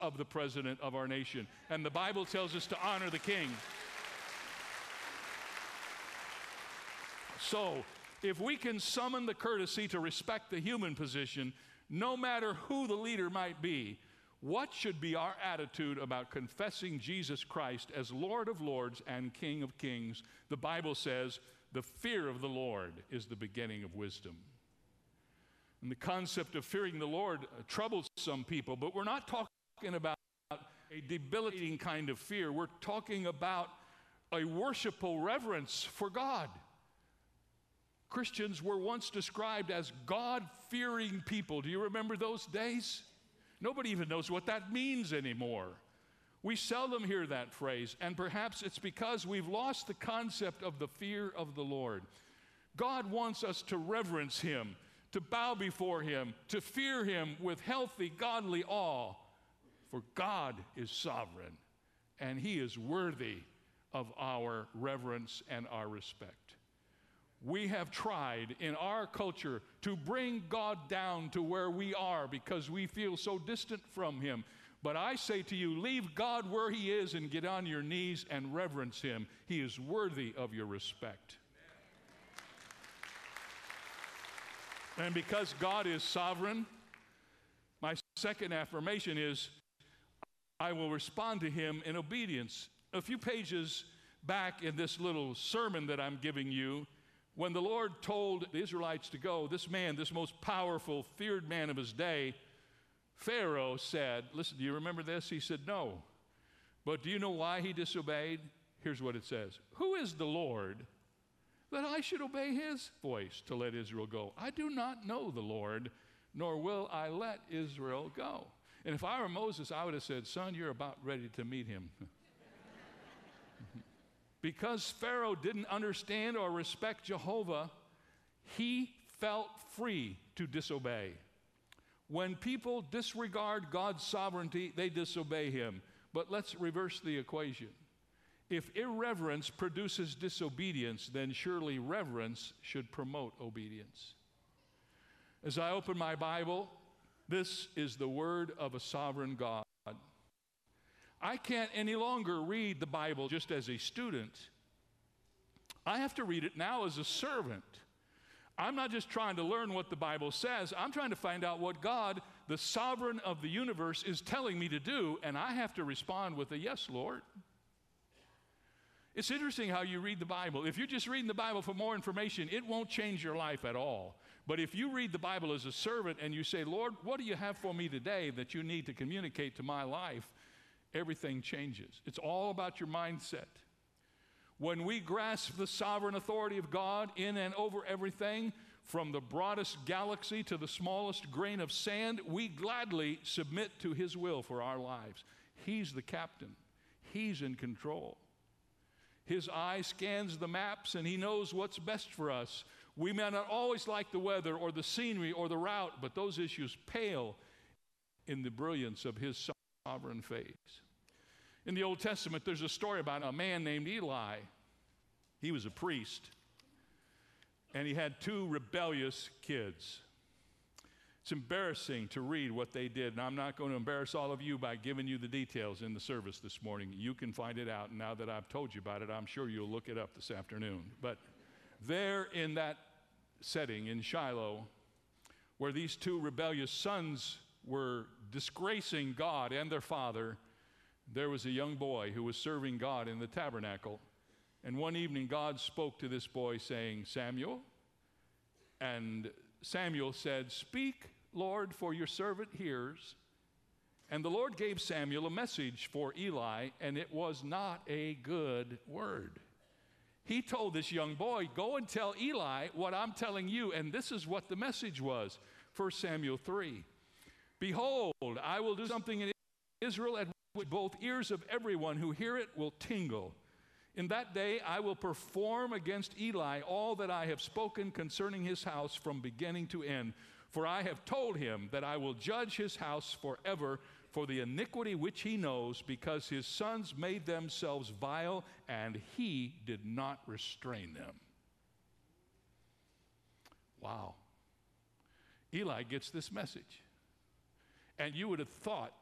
of the president of our nation. And the Bible tells us to honor the king. So, if we can summon the courtesy to respect the human position, no matter who the leader might be, what should be our attitude about confessing Jesus Christ as Lord of Lords and King of Kings? The Bible says, the fear of the Lord is the beginning of wisdom. And the concept of fearing the Lord troubles some people, but we're not talking about a debilitating kind of fear. We're talking about a worshipful reverence for God. Christians were once described as God-fearing people. Do you remember those days? Nobody even knows what that means anymore. We seldom hear that phrase, and perhaps it's because we've lost the concept of the fear of the Lord. God wants us to reverence Him, to bow before Him, to fear Him with healthy, godly awe. For God is sovereign, and He is worthy of our reverence and our respect. We have tried in our culture to bring God down to where we are because we feel so distant from Him. But I say to you, leave God where He is and get on your knees and reverence Him. He is worthy of your respect. And because God is sovereign, my second affirmation is, I will respond to Him in obedience. A few pages back in this little sermon that I'm giving you, when the Lord told the Israelites to go, this man, this most powerful, feared man of his day, Pharaoh said, listen, do you remember this? He said, no. But do you know why he disobeyed? Here's what it says. Who is the Lord that I should obey His voice to let Israel go? I do not know the Lord, nor will I let Israel go. And if I were Moses, I would have said, son, you're about ready to meet Him. Because Pharaoh didn't understand or respect Jehovah, he felt free to disobey. When people disregard God's sovereignty, they disobey Him. But let's reverse the equation. If irreverence produces disobedience, then surely reverence should promote obedience. As I open my Bible, this is the word of a sovereign God. I can't any longer read the Bible just as a student. I have to read it now as a servant. I'm not just trying to learn what the Bible says. I'm trying to find out what God, the sovereign of the universe, is telling me to do, and I have to respond with a yes, Lord. It's interesting how you read the Bible. If you're just reading the Bible for more information, it won't change your life at all. But if you read the Bible as a servant and you say, Lord, what do you have for me today that you need to communicate to my life? Everything changes. It's all about your mindset. When we grasp the sovereign authority of God in and over everything, from the broadest galaxy to the smallest grain of sand, we gladly submit to His will for our lives. He's the captain. He's in control. His eye scans the maps and He knows what's best for us. We may not always like the weather or the scenery or the route, but those issues pale in the brilliance of His sovereign face. In the Old Testament, there's a story about a man named Eli. He was a priest, and he had two rebellious kids. It's embarrassing to read what they did, and I'm not going to embarrass all of you by giving you the details in the service this morning. You can find it out, and now that I've told you about it, I'm sure you'll look it up this afternoon. But there in that setting in Shiloh, where these two rebellious sons were disgracing God and their father, there was a young boy who was serving God in the tabernacle. And one evening God spoke to this boy saying, Samuel. And Samuel said, speak, Lord, for your servant hears. And the Lord gave Samuel a message for Eli, and it was not a good word. He told this young boy, go and tell Eli what I'm telling you. And this is what the message was. 1 Samuel 3. Behold, I will do something in Israel at which both ears of everyone who hear it will tingle. In that day I will perform against Eli all that I have spoken concerning his house from beginning to end. For I have told him that I will judge his house forever for the iniquity which he knows, because his sons made themselves vile, and he did not restrain them. Wow. Eli gets this message. And you would have thought